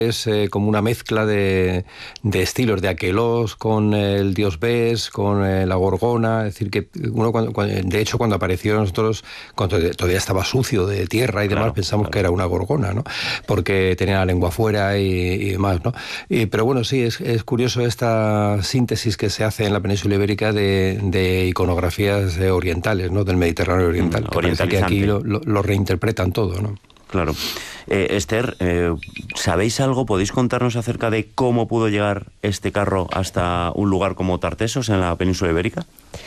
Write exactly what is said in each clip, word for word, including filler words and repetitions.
Es eh, como una mezcla de, de estilos, de Aquelós con el dios Bes, con eh, la Gorgona. Es decir, que uno, cuando, cuando, de hecho, cuando apareció nosotros, cuando todavía estaba sucio de tierra y demás, claro, pensamos claro. que era una gorgona, ¿no? Porque tenía la lengua fuera y, y demás, ¿no? Y, pero bueno, sí, es, es curioso esta síntesis que se hace en la península ibérica de, de iconografías orientales, ¿no? Del Mediterráneo oriental. Mm, que parece que aquí lo, lo, lo reinterpretan todo, ¿no? Claro. Eh, Esther, eh, ¿sabéis algo? ¿Podéis contarnos acerca de cómo pudo llegar este carro hasta un lugar como Tartesos, en la península ibérica?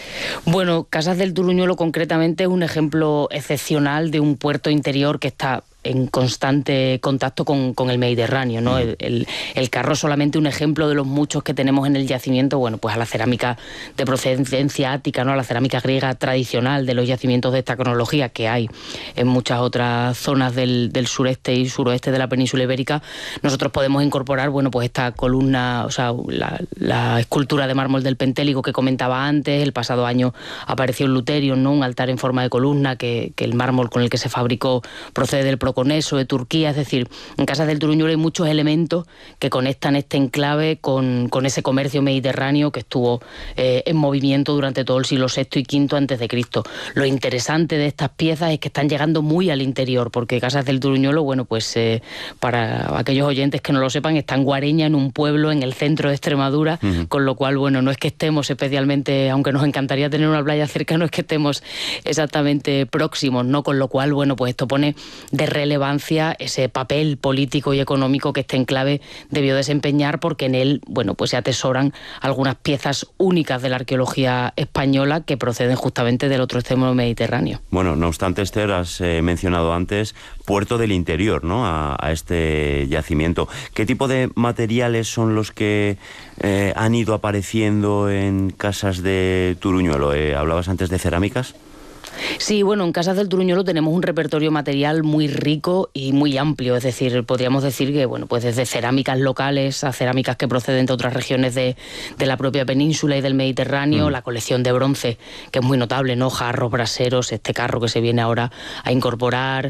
Bueno, Casas del Turuñuelo concretamente es un ejemplo excepcional de un puerto interior que está en constante contacto con, con el Mediterráneo, ¿no? El, el, el carro es solamente un ejemplo de los muchos que tenemos en el yacimiento, bueno, pues a la cerámica de procedencia ática, ¿no? A la cerámica griega tradicional de los yacimientos de esta cronología que hay en muchas otras zonas del, del sureste y suroeste de la península ibérica. Nosotros podemos incorporar, bueno, pues esta columna, o sea, la, la escultura de mármol del Pentélico que comentaba antes. El pasado año apareció en Luterion, ¿no? Un altar en forma de columna que, que el mármol con el que se fabricó procede del Peloponeso, de Turquía. Es decir, en Casas del Turuñuelo hay muchos elementos que conectan este enclave con, con ese comercio mediterráneo que estuvo eh, en movimiento durante todo el siglo sexto y quinto antes de Cristo. Lo interesante de estas piezas es que están llegando muy al interior, porque Casas del Turuñuelo, bueno, pues eh, para aquellos oyentes que no lo sepan, está en Guareña, en un pueblo en el centro de Extremadura, uh-huh. con lo cual, bueno, no es que estemos especialmente, aunque nos encantaría tener una playa cerca, no es que estemos exactamente próximos, ¿no? Con lo cual, bueno, pues esto pone de relevancia ese papel político y económico que este enclave debió desempeñar, porque en él, bueno, pues se atesoran algunas piezas únicas de la arqueología española que proceden justamente del otro extremo del Mediterráneo. Bueno, no obstante, Esther, has eh, mencionado antes Puerto del Interior, ¿no? A, a este yacimiento. ¿Qué tipo de materiales son los que eh, han ido apareciendo en Casas de Turuñuelo? Eh, ¿Hablabas antes de cerámicas? Sí, bueno, en Casas del Turuñuelo tenemos un repertorio material muy rico y muy amplio, es decir, podríamos decir que, bueno, pues desde cerámicas locales a cerámicas que proceden de otras regiones de, de la propia península y del Mediterráneo, mm. la colección de bronce, que es muy notable, ¿no? Jarros, braseros, este carro que se viene ahora a incorporar,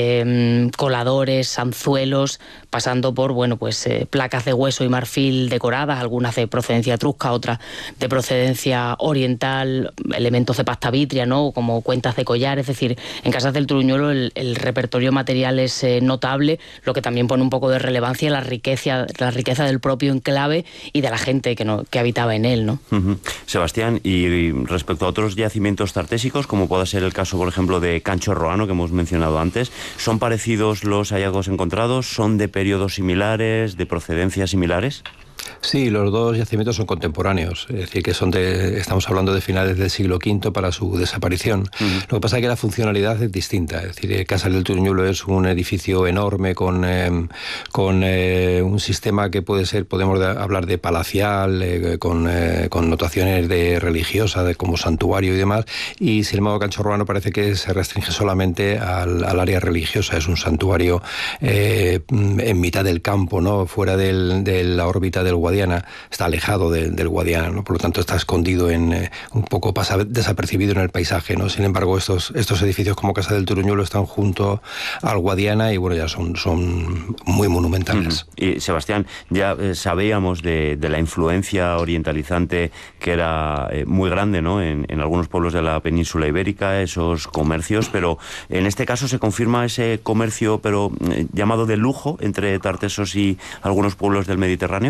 eh, coladores, anzuelos, pasando por, bueno, pues eh, placas de hueso y marfil decoradas, algunas de procedencia etrusca, otras de procedencia oriental, elementos de pasta vitria, ¿no? Como cuentas de collar. Es decir, en Casas del Turuñuelo el, el repertorio material es eh, notable, lo que también pone un poco de relevancia la riqueza, la riqueza del propio enclave y de la gente que, no, que habitaba en él, ¿no? Uh-huh. Sebastián, y respecto a otros yacimientos tartésicos, como pueda ser el caso, por ejemplo, de Cancho Roano, que hemos mencionado antes, ¿son parecidos los hallazgos encontrados? ¿Son de periodos similares, de procedencias similares? Sí, los dos yacimientos son contemporáneos, es decir, que son de, estamos hablando de finales del siglo quinto para su desaparición. Uh-huh. Lo que pasa es que la funcionalidad es distinta, es decir, Casas del Turuñuelo es un edificio enorme con, eh, con eh, un sistema que puede ser, podemos de, hablar de palacial, eh, con, eh, con notaciones de religiosas, de, como santuario y demás, y sin embargo Cancho Roano parece que se restringe solamente al, al área religiosa, es un santuario eh, en mitad del campo, ¿no? Fuera del, de la órbita del Guadiana, está alejado de, del Guadiana, ¿no? Por lo tanto está escondido en eh, un poco pasa, desapercibido en el paisaje, ¿no? Sin embargo, estos, estos edificios como Casa del Turuñuelo están junto al Guadiana y bueno, ya son, son muy monumentales. Uh-huh. Y Sebastián, ya eh, sabíamos de, de la influencia orientalizante que era eh, muy grande, ¿no? En, en algunos pueblos de la península ibérica, esos comercios, pero en este caso se confirma ese comercio, pero eh, llamado de lujo, entre Tartesos y algunos pueblos del Mediterráneo.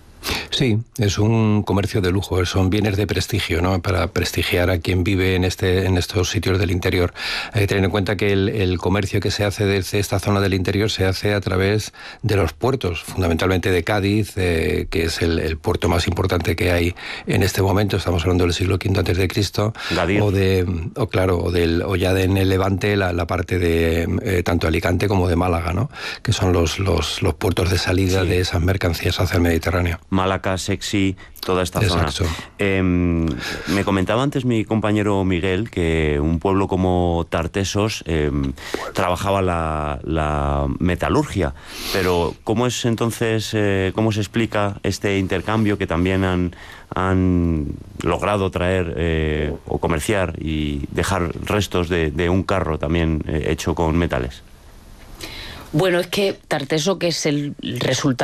Sí, es un comercio de lujo, son bienes de prestigio, ¿no? Para prestigiar a quien vive en este en estos sitios del interior. Hay que tener en cuenta que el, el comercio que se hace desde esta zona del interior se hace a través de los puertos, fundamentalmente de Cádiz, eh, que es el, el puerto más importante que hay en este momento. Estamos hablando del siglo quinto antes de Cristo, o de, o claro, o del, o ya de en el Levante la, la parte de eh, tanto Alicante como de Málaga, ¿no? Que son los los, los puertos de salida sí. de esas mercancías hacia el Mediterráneo. Málaga, Sexy, toda esta Exacto. zona. Eh, me comentaba antes mi compañero Miguel que un pueblo como Tartesos eh, trabajaba la, la metalurgia, pero ¿cómo es entonces, eh, cómo se explica este intercambio que también han, han logrado traer eh, o comerciar y dejar restos de, de un carro también eh, hecho con metales? Bueno, es que Tarteso, que es el resultado